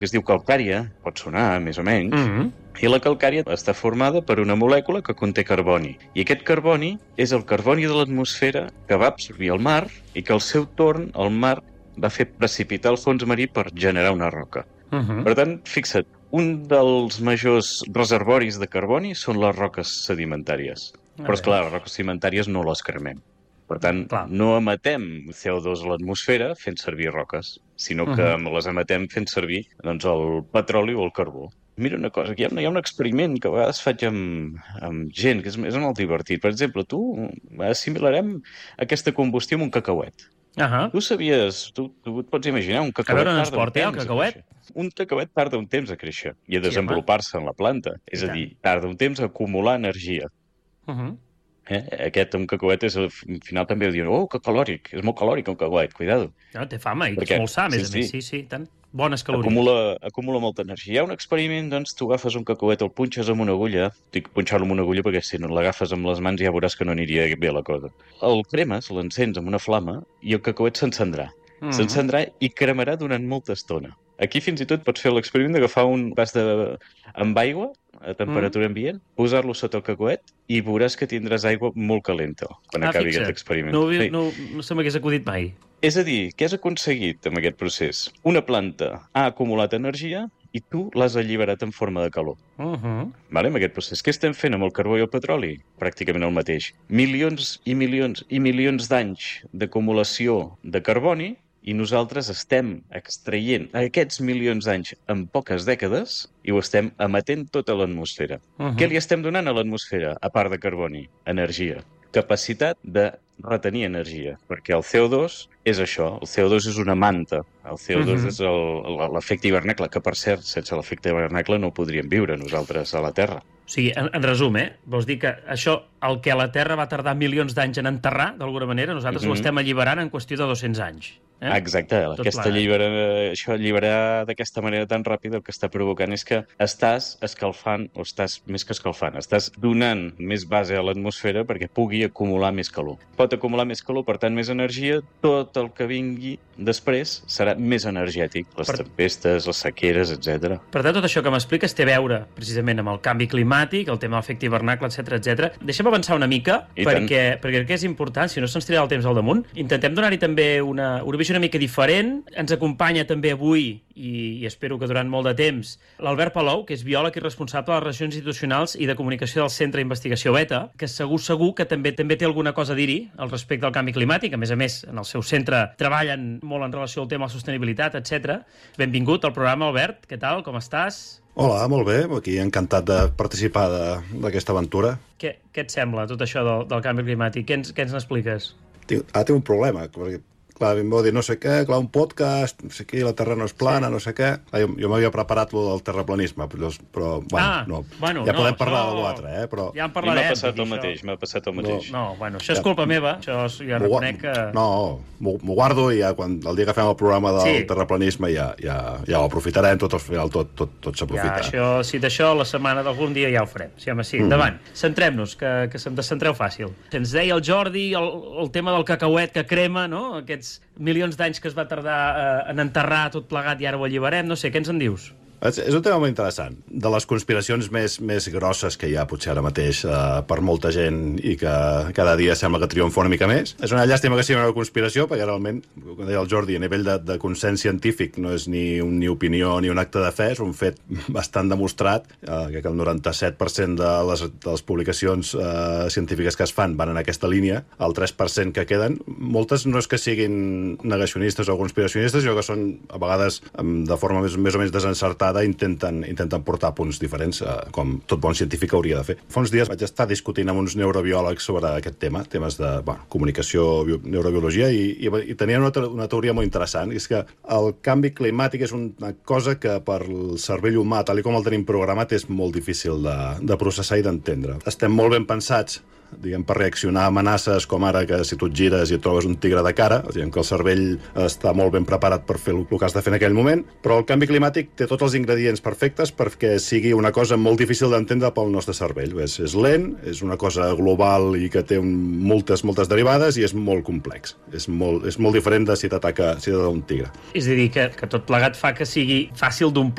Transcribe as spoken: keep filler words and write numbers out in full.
que es diu calcària, pot sonar més o menys, Mm-hmm. i la calcària està formada per una molècula que conté carboni. I aquest carboni és el carboni de l'atmosfera que va absorbir el mar i que al seu torn el mar va fer precipitar el fons marí per generar una roca. Mm-hmm. Per tant, fixa't, un dels majors reservoris de carboni són les roques sedimentàries. Ah, Però, bé. esclar, les roques sedimentàries no les cremem. Per tant, Clar. no emetem C O dos a l'atmosfera fent servir roques, sinó que Mhm. les emetem fent servir doncs, el petroli o el carbó. Mira una cosa, aquí hi ha, hi ha un experiment que a vegades faig amb, amb gent, que és, és molt divertit. Per exemple, tu assimilarem aquesta combustió amb un cacauet. Ahà. Tu sabies, tu, tu et pots imaginar, un A cacauet veure on ens tarda un porta, eh, el temps a cacauet? créixer. Un cacauet tarda un temps a créixer i a Sí, desenvolupar-se en la planta. És I a tant. dir, tarda un temps a acumular energia. Uh-huh. Eh? Aquest, un cacauet, és, al final també ho diuen, oh, que calòric, és molt calòric un cacauet, cuidado. No, té fama i Perquè- és molt sa, a més sí, a més. sí. Sí, sí, tant. Bones calories. Acumula, acumula molta energia. Hi ha un experiment, doncs, tu agafes un cacauet, el punxes amb una agulla, dic punxar-lo amb una agulla perquè si no l'agafes amb les mans ja veuràs que no aniria bé la cosa. El cremes, l'encens amb una flama i el cacauet s'encendrà. Mhm. S'encendrà i cremarà durant molta estona. Aquí fins i tot pots fer l'experiment d'agafar un vas de... amb aigua a temperatura ambient, posar-lo sota el cacauet i veuràs que tindràs aigua molt calenta quan Ah, acabi fixa't. aquest experiment. No, ho havia- Sí. no, no se m'hagués acudit mai. És a dir, què has aconseguit amb aquest procés? Una planta ha acumulat energia i tu l'has alliberat en forma de calor. Uh-huh. Vale? Amb aquest procés. Què estem fent amb el carbó i el petroli? Pràcticament el mateix. Milions i milions i milions d'anys d'acumulació de carboni i nosaltres estem extraient aquests milions d'anys en poques dècades i ho estem emetent tot a l'atmosfera. Uh-huh. Què li estem donant a l'atmosfera, a part de carboni? Energia. Capacitat de retenir energia, perquè el C O dos és això, el C O dos és una manta, el C O dos Mhm. és el- l'efecte hivernacle, que per cert, sense l'efecte hivernacle no podríem viure nosaltres a la Terra. O sigui, en, en resum, eh? Vols dir que això, el que la Terra va tardar milions d'anys en enterrar, d'alguna manera, nosaltres Mhm. ho estem alliberant en qüestió de dos-cents anys. Eh? Exacte, aquesta plegat. allibera, això alliberar d'aquesta manera tan ràpida el que està provocant és que estàs escalfant, o estàs més que escalfant, estàs donant més base a l'atmosfera perquè pugui acumular més calor. Pot acumular més calor, per tant, més energia, tot el que vingui després serà més energètic, les Per- tempestes, les sequeres, etcètera. Per tant, tot això que m'expliques té a veure precisament amb el canvi climàtic, el tema de l'efecte hivernacle, etcètera, etcètera. Deixa'm avançar una mica, I perquè, perquè crec que és important, si no se'ns tirarà el temps al damunt. Intentem donar-hi també una, una visió una mica diferent. Ens acompanya també avui, i, i espero que durant molt de temps, l'Albert Palou, que és biòleg i responsable de les relacions institucionals i de comunicació del Centre d'Investigació Beta, que segur, segur que també també té alguna cosa a dir-hi al respecte del canvi climàtic. A més a més, en el seu centre treballen molt en relació al tema de la sostenibilitat, etcètera. Benvingut al programa, Albert. Què tal? Com estàs? Hola, molt bé. Aquí encantat de participar de- d'aquesta aventura. Què, què et sembla tot això del, del canvi climàtic? Què ens, què ens n'expliques? Tinc, ara tinc un problema, perquè clar, em vau dir no sé què, clar, un podcast, no sé què, la Terra no és plana, sí. no sé què. Clar, jo jo m'havia preparat lo del terraplanisme, però, però bueno, Ah, no. bueno, ja no, podem això- parlar de l'altre, eh? Però... Ja en I parlarem. m'ha passat vull el dir, mateix, això- m'ha passat el mateix. No, bueno, això és culpa meva. Això és, ja M'ho gua- reconec que... No, m'ho m'ho guardo i ja quan, el dia que fem el programa del Sí. terraplanisme ja, ja, ja ho aprofitarem, tot al final tot, tot, tot Ja, s'aprofita. això, si d'això la setmana d'algun dia ja ho farem. Sí, home, sí, Mm. endavant. Centrem-nos, que, que se'm descentreu fàcil. Ens deia el Jordi el, el tema del cacauet que crema, no? Aquests milions d'anys que es va tardar eh, en enterrar tot plegat i ara ho alliberem. No sé, què ens en dius? És, és un tema molt interessant. De les conspiracions més, més grosses que hi ha potser ara mateix eh, per molta gent i que cada dia sembla que triomfa una mica més. És una llàstima que sigui una conspiració perquè realment, com deia el Jordi, a nivell de, de consens científic no és ni, un, ni opinió ni un acte de fe, és un fet bastant demostrat eh, que el noranta-set per cent de les, de les publicacions eh, científiques que es fan van en aquesta línia. El tres per cent que queden, moltes no és que siguin negacionistes o conspiracionistes, sinó que són a vegades de forma més, més o menys desencertada intenten, intenten portar punts diferents, eh, com tot bon científic hauria de fer. Fa uns dies vaig estar discutint amb uns neurobiòlegs sobre aquest tema, temes de bueno, comunicació, bio, neurobiologia, i, i, i tenien una, una teoria molt interessant, és que el canvi climàtic és una cosa que per el cervell humà, tal com el tenim programat, és molt difícil de, de processar i d'entendre. Estem molt ben pensats diguem, per reaccionar a amenaces com ara que si tu et gires i et trobes un tigre de cara, diguem que el cervell està molt ben preparat per fer el que has de fer en aquell moment, però el canvi climàtic té tots els ingredients perfectes perquè sigui una cosa molt difícil d'entendre pel nostre cervell. És, és lent, és una cosa global i que té un, moltes, moltes derivades i és molt complex. És molt, és molt diferent de si t'ataca si t'ataca un tigre. És a dir, que, que tot plegat fa que sigui fàcil d'omplir